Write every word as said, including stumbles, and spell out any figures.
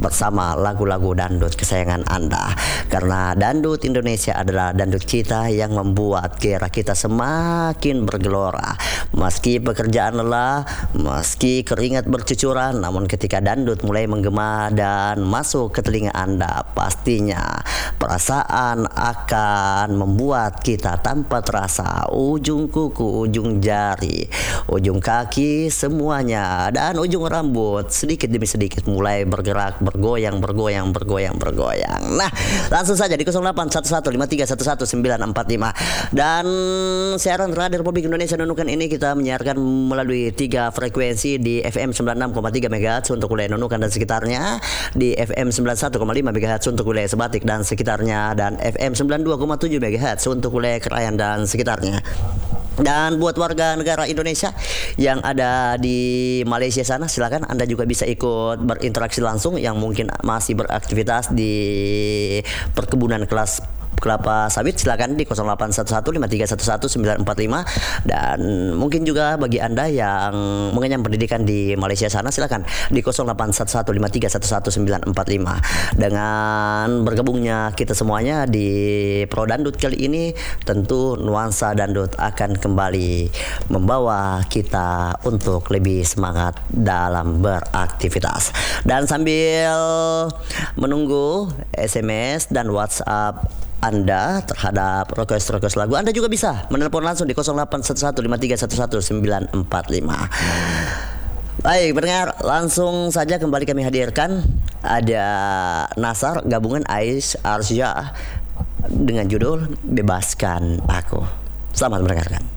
bersama lagu-lagu dangdut kesayangan Anda. Karena dangdut Indonesia adalah dangdut kita yang membuat gairah kita semakin bergelora. Meski pekerjaan lelah, meski keringat bercucuran, namun ketika dangdut mulai menggema dan masuk ke telinga Anda, pastinya perasaan akan membuat kita tanpa terasa ujung kuku, ujung jari, ujung kaki, semuanya dan ujung rambut sedikit demi sedikit mulai bergerak, bergoyang, bergoyang, bergoyang, bergoyang. Nah, langsung saja di nol delapan satu satu lima tiga satu satu sembilan empat lima. Dan siaran radio Republik Indonesia Nunukan ini kita menyiarkan melalui tiga frekuensi di F M sembilan puluh enam koma tiga megahertz untuk wilayah Nunukan dan sekitarnya, di F M sembilan puluh satu koma lima megahertz untuk wilayah Sebatik dan sekitarnya, dan F M sembilan puluh dua koma tujuh megahertz untuk wilayah Krayan dan sekitarnya. Dan buat warga negara Indonesia yang ada di Malaysia sana, silakan Anda juga bisa ikut berinteraksi langsung yang mungkin masih beraktivitas di perkebunan kelas kelapa sawit, silakan di nol delapan satu satu lima tiga satu satu sembilan empat lima. Dan mungkin juga bagi Anda yang mengenyam pendidikan di Malaysia sana, silakan di nol delapan satu satu lima tiga satu satu sembilan empat lima. Dengan bergabungnya kita semuanya di Pro Dangdut kali ini, tentu nuansa dangdut akan kembali membawa kita untuk lebih semangat dalam beraktivitas. Dan sambil menunggu S M S dan WhatsApp Anda terhadap request-request lagu, Anda juga bisa menelpon langsung di nol delapan satu satu lima tiga satu satu sembilan empat lima. Baik, pendengar, langsung saja kembali kami hadirkan ada Nasar gabungan Ais Arsya dengan judul Bebaskan Aku. Selamat mendengarkan.